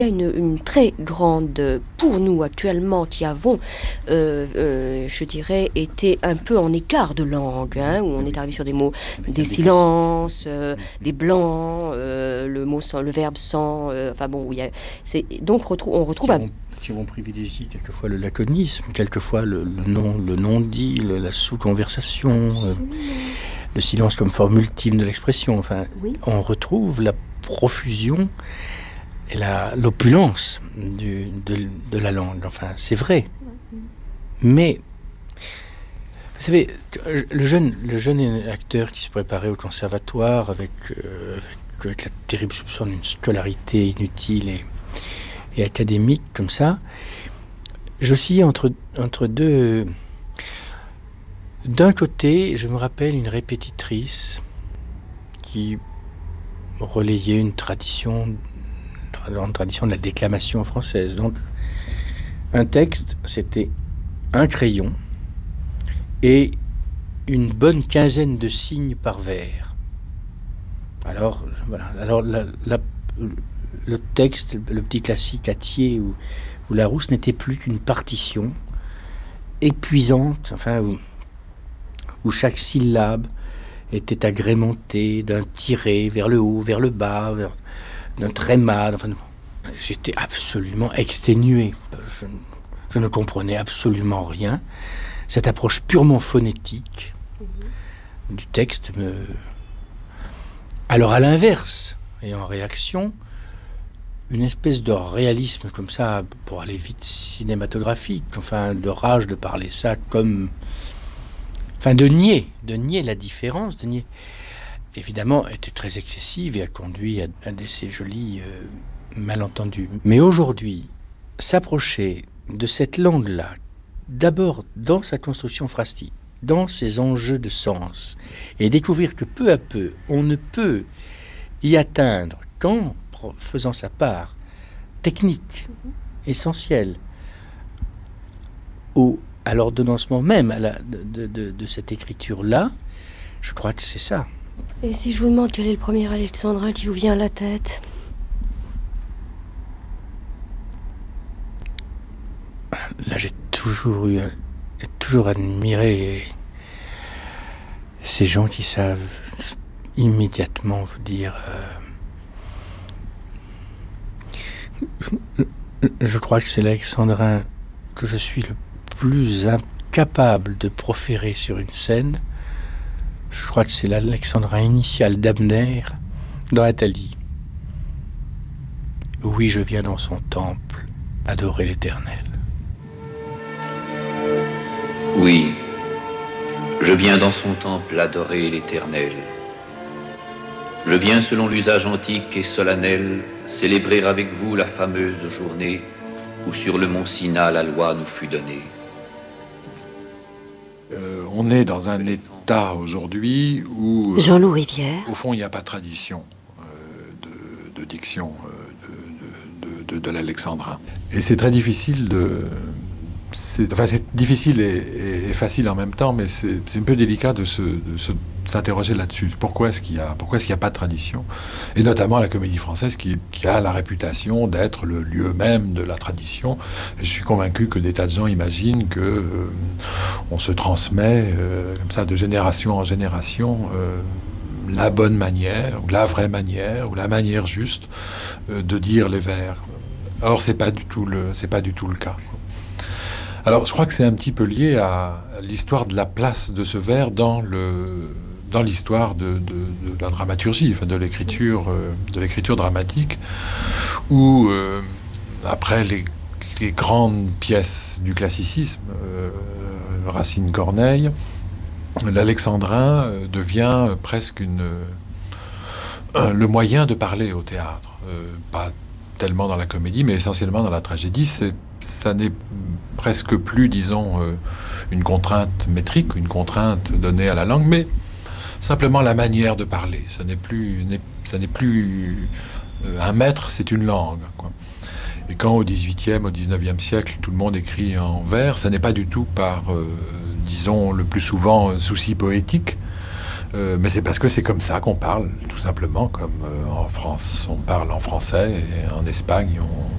Il y a une très grande, pour nous actuellement, qui avons, je dirais, été un peu en écart de langue, où on est arrivé sur des mots, des silences, des blancs, le verbe sans, enfin bon, donc on retrouve qui vont privilégier quelquefois le laconisme, quelquefois le non-dit, la sous-conversation, le silence comme forme ultime de l'expression. Enfin, oui. On retrouve la profusion et l'opulence de la langue. Enfin, c'est vrai. Mais, vous savez, le jeune acteur qui se préparait au conservatoire avec la terrible soupçon d'une scolarité inutile et académique comme ça, j'oscille entre deux. D'un côté, je me rappelle une répétitrice qui relayait une tradition de la déclamation française. Donc, un texte, c'était un crayon et une bonne quinzaine de signes par vers. Alors, voilà. Alors, le texte, le petit classique Atier ou Larousse n'était plus qu'une partition épuisante, enfin, où chaque syllabe était agrémentée d'un tiré vers le haut, vers le bas, d'un tréma. Enfin, j'étais absolument exténué. Je ne comprenais absolument rien. Cette approche purement phonétique du texte me... Alors, à l'inverse, et en réaction, une espèce de réalisme comme ça, pour aller vite, cinématographique, enfin, de rage de parler ça comme... Enfin, de nier la différence, évidemment, était très excessive et a conduit à ces jolis malentendus. Mais aujourd'hui, s'approcher de cette langue-là, d'abord dans sa construction phrastique, dans ses enjeux de sens, et découvrir que peu à peu, on ne peut y atteindre qu'en faisant sa part technique, essentielle, à l'ordonnancement même de cette écriture-là, je crois que c'est ça. Et si je vous demande quel est le premier alexandrin qui vous vient à la tête? Là, j'ai toujours admiré ces gens qui savent immédiatement vous dire... Je crois que c'est l'alexandrin que je suis le plus incapable de proférer sur une scène. Je crois que c'est l'alexandrin initial d'Abner dans Athalie. Oui, je viens dans son temple adorer l'Éternel. Oui, je viens dans son temple adorer l'Éternel. Je viens selon l'usage antique et solennel célébrer avec vous la fameuse journée où sur le mont Sina la loi nous fut donnée. On est dans un état aujourd'hui où... Jean-Loup Rivière. Au fond, il n'y a pas de tradition de diction de l'alexandrin. Et c'est très difficile c'est difficile et facile en même temps, mais c'est un peu délicat de s'interroger là-dessus. Pourquoi est-ce qu'il y a pas de tradition? Et notamment la Comédie Française qui a la réputation d'être le lieu même de la tradition. Et je suis convaincu que des tas de gens imaginent que on se transmet comme ça de génération en génération la bonne manière, ou la vraie manière, ou la manière juste de dire les vers. Or, c'est pas du tout le cas. Alors, je crois que c'est un petit peu lié à l'histoire de la place de ce vers dans l'histoire de la dramaturgie, enfin de l'écriture dramatique, où après les grandes pièces du classicisme, Racine, Corneille, l'alexandrin devient presque le moyen de parler au théâtre, pas tellement dans la comédie, mais essentiellement dans la tragédie. Ça n'est presque plus, disons, une contrainte métrique, une contrainte donnée à la langue, mais simplement la manière de parler. Ça n'est plus un maître, c'est une langue, quoi. Et quand au XVIIIe, au XIXe siècle, tout le monde écrit en vers, ça n'est pas du tout par, disons, le plus souvent souci poétique, mais c'est parce que c'est comme ça qu'on parle, tout simplement, comme en France, on parle en français, et en Espagne,